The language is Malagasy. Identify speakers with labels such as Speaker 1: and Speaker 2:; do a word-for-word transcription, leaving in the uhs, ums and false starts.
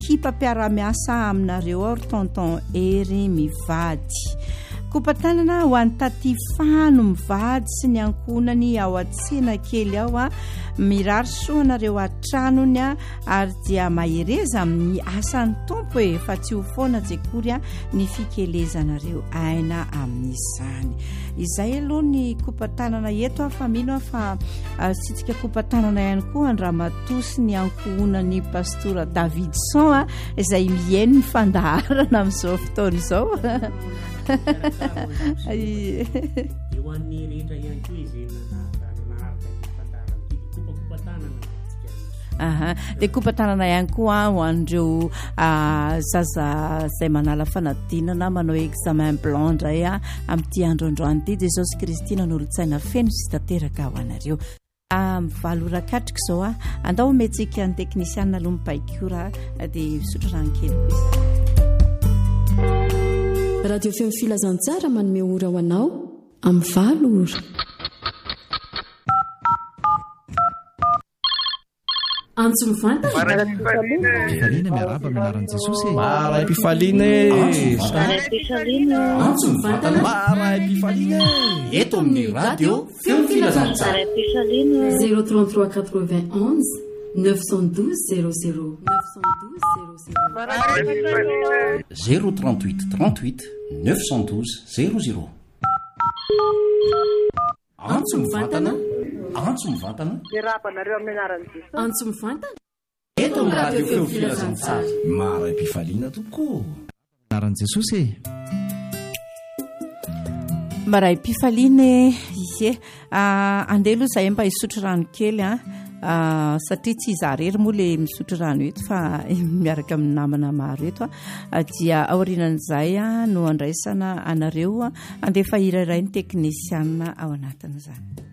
Speaker 1: ekipa mpiara-miasa aminareo ao ry tonton Ery mivady. Kopatanana ho an'ny tatifano mivady sy ny ankonany ao an-tsena kely ao a mirary soanareo an-tranony a ary dia mahereza amin'ny asan'ny tompo e fa tsy ho foana jekory a ny fikelezanareo aina amin'izany. Izay aloha ny kopatanana eto a fa mino fa sitsika kopatanana ihany koa ny ramatoa sy ny ankonany pastora Davidson a izay mihaino ny fandaharana amin'izao fotoana izao.
Speaker 2: Ai eo an'ny rehetra ihany koa izy naharaka fandaharana kopakopatanana.
Speaker 1: Aha, dia kopatanana ihany koa ho an'ireo zaza izay manala fanadinana manao examen blanc indray a amin'ity androandroany ity. dia Jesosy Kristy nanolontsaina feno sy tanteraka ho anareo. Mivalora katrika izao a andao metsika ny teknisiana aloha mipaikora dia misotro rano kely koa.
Speaker 3: Radio Feo Filazantsara manome ora ho anao amin'ny valo ora. Antso mivantana.
Speaker 4: Pifaliana miaraba minaran'i Jesosy.
Speaker 5: Maray Pifaliana.
Speaker 3: Antso mivantana.
Speaker 5: Maray Pifaliana.
Speaker 4: Eto amin'ny radio Feo Filazantsara.
Speaker 3: zéro trente-trois quatre-vingt-onze neuf cent douze zéro zéro neuf cent douze zéro zéro
Speaker 4: zéro trente-huit trente-huit neuf cent douze zéro zéro. Antso mivantana. Antso mivantana.
Speaker 3: Antso mivantana.
Speaker 4: Eto amin'ny radio Feo Filazantsara. Maray Pifaliana tokoa. Anaran'i Jesosy.
Speaker 1: Maray Pifaliana izy e andeha aloha izahay mba hisotro rano kely a satria tsy zarery moa le misotro rano eto fa miaraka amin'ny namana maro eto a dia aorianan'izay a no andraisana anareo andefa iraray ny teknisiana ao anatin'izany.